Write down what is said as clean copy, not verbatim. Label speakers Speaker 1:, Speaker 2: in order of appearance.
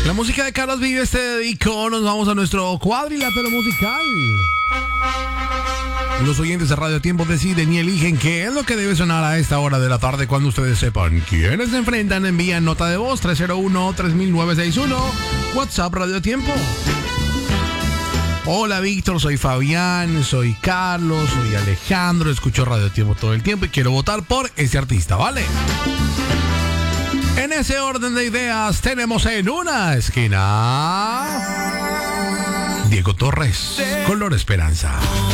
Speaker 1: La música de Carlos Vives te dedicó. Nos vamos a nuestro cuadrilátero musical. Los oyentes de Radio Tiempo deciden y eligen qué es lo que debe sonar a esta hora de la tarde. Cuando ustedes sepan quiénes se enfrentan, envían nota de voz 301-3961, WhatsApp Radio Tiempo. Hola Víctor, soy Fabián, soy Carlos, soy Alejandro, escucho Radio Tiempo todo el tiempo y quiero votar por ese artista, ¿vale? En ese orden de ideas tenemos en una esquina Diego Torres, Color Esperanza.